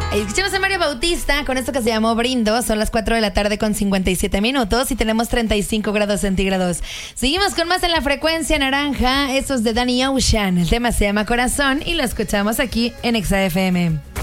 Escuchamos a Mario Bautista con esto que se llamó Brindo. Son las 4 de la tarde con 57 minutos y tenemos 35 grados centígrados. Seguimos con más en la frecuencia naranja. Esto es de Danny Ocean. El tema se llama Corazón y lo escuchamos aquí en Exa FM.